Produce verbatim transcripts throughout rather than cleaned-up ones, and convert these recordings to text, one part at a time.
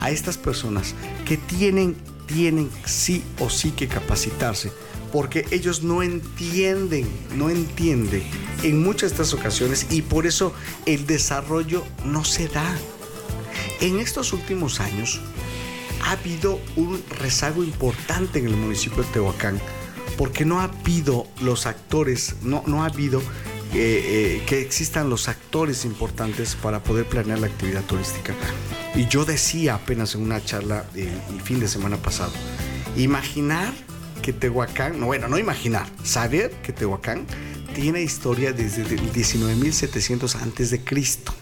a estas personas que tienen, tienen sí o sí que capacitarse, porque ellos no entienden, no entienden en muchas de estas ocasiones, y por eso el desarrollo no se da. En estos últimos años ha habido un rezago importante en el municipio de Tehuacán, porque no ha habido los actores, no, no ha habido eh, eh, que existan los actores importantes para poder planear la actividad turística. Y yo decía apenas en una charla el, el fin de semana pasado, imaginar que Tehuacán, no, bueno, no imaginar, saber que Tehuacán tiene historia desde el diecinueve mil setecientos antes de Cristo,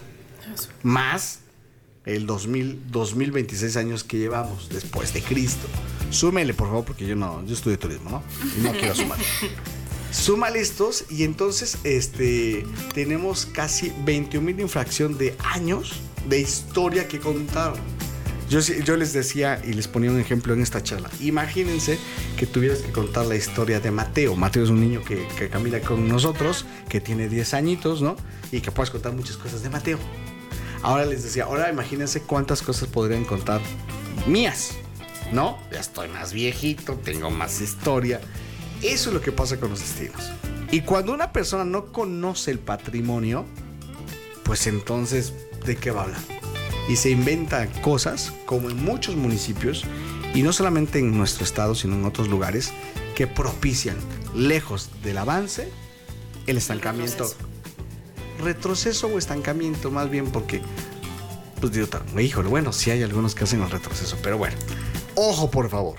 más el dos mil, dos mil veintiséis años que llevamos después de Cristo. Súmele, por favor, porque yo no, yo estudio turismo, ¿no? Y no quiero sumar. Súmale estos y entonces este, tenemos casi veintiún mil infracción de años de historia que contar. Yo, yo les decía y les ponía un ejemplo en esta charla. Imagínense que tuvieras que contar la historia de Mateo. Mateo es un niño que, que camina con nosotros, que tiene diez añitos, ¿no? Y que puedes contar muchas cosas de Mateo. Ahora les decía, ahora imagínense cuántas cosas podrían contar mías, ¿no? Ya estoy más viejito, tengo más historia. Eso es lo que pasa con los destinos. Y cuando una persona no conoce el patrimonio, pues entonces, ¿de qué va a hablar? Y se inventan cosas, como en muchos municipios, y no solamente en nuestro estado, sino en otros lugares, que propician, lejos del avance, el estancamiento. Retroceso, retroceso o estancamiento, más bien, porque, pues digo, híjole, bueno, sí hay algunos que hacen el retroceso, pero bueno, ojo, por favor,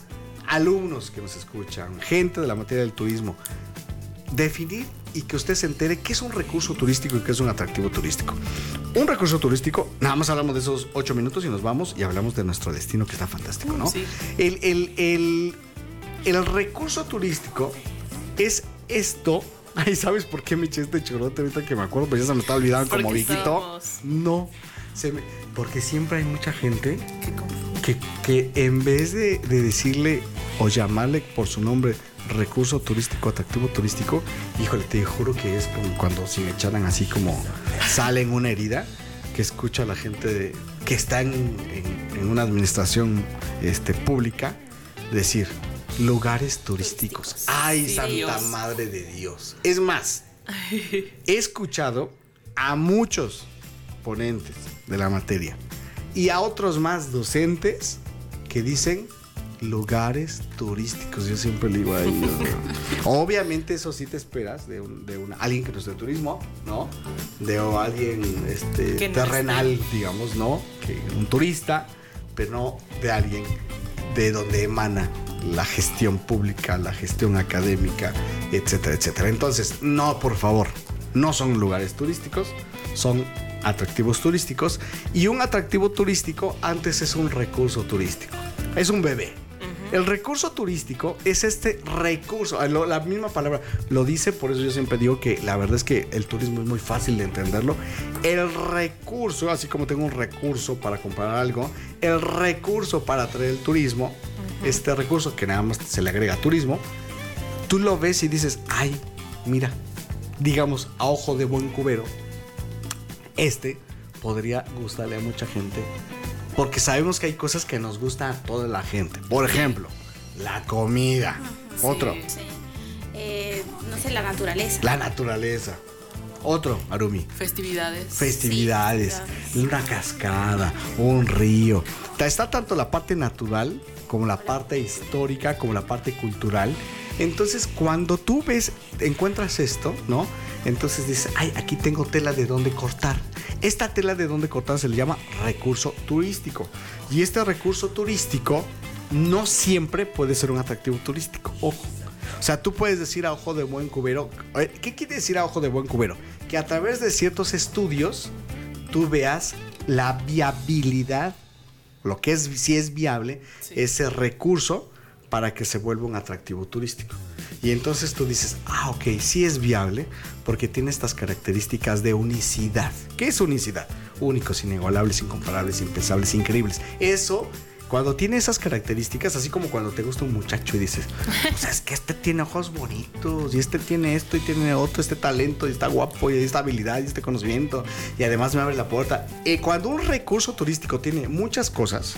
alumnos que nos escuchan, gente de la materia del turismo, definir y que usted se entere qué es un recurso turístico y qué es un atractivo turístico. Un recurso turístico, nada más hablamos de esos ocho minutos y nos vamos y hablamos de nuestro destino, que está fantástico, ¿no? Sí. El, el, el, el recurso turístico es esto. Ay, ¿sabes por qué me eché este chorote ahorita que me acuerdo? Pues ya se me está olvidando como viejito. Somos... No, se me... porque siempre hay mucha gente que, que en vez de, de decirle o llamarle por su nombre recurso turístico, atractivo turístico, híjole, te juro que es como cuando si me echaran así como sale en una herida, que escucha a la gente de, que está en, en, en una administración este, pública decir lugares turísticos. turísticos. Ay, sí, santa Dios. Madre de Dios. Es más, he escuchado a muchos ponentes de la materia y a otros más docentes que dicen lugares turísticos. Yo siempre le digo a ellos, ¿no? Obviamente eso sí te esperas de, un, de una, alguien que no es de turismo, ¿no? De o alguien este, terrenal, no digamos, ¿no? Que un turista, pero no de alguien de donde emana la gestión pública, la gestión académica, etcétera, etcétera. Entonces, no, por favor, no son lugares turísticos, son atractivos turísticos. Y un atractivo turístico antes es un recurso turístico, es un bebé. El recurso turístico es este recurso, la misma palabra lo dice, por eso yo siempre digo que la verdad es que el turismo es muy fácil de entenderlo. El recurso, así como tengo un recurso para comprar algo, el recurso para atraer el turismo, uh-huh. Este recurso que nada más se le agrega turismo, tú lo ves y dices, ay, mira, digamos, a ojo de buen cubero, este podría gustarle a mucha gente. Porque sabemos que hay cosas que nos gustan a toda la gente. Por ejemplo, la comida. Sí, otro. Sí. Eh, no sé, la naturaleza. La naturaleza. Otro, Arumi. Festividades. Festividades. Sí, festividades. Una cascada, un río. Está tanto la parte natural como la parte histórica, como la parte cultural. Entonces, cuando tú ves, encuentras esto, ¿no? Entonces dices, ay, aquí tengo tela de dónde cortar. Esta tela de dónde cortar se le llama recurso turístico. Y este recurso turístico no siempre puede ser un atractivo turístico. Ojo. O sea, tú puedes decir a ojo de buen cubero. ¿Qué quiere decir a ojo de buen cubero? Que a través de ciertos estudios tú veas la viabilidad, lo que es, si es viable, sí, ese recurso para que se vuelva un atractivo turístico. Y entonces tú dices, ah, ok, sí es viable porque tiene estas características de unicidad. ¿Qué es unicidad? Únicos, inigualables, incomparables, impensables, increíbles. Eso Cuando tiene esas características, así como cuando te gusta un muchacho y dices, o sea, es que este tiene ojos bonitos, y este tiene esto, y tiene otro, este talento, y está guapo, y esta habilidad, y este conocimiento, y además me abre la puerta. Eh, cuando un recurso turístico tiene muchas cosas,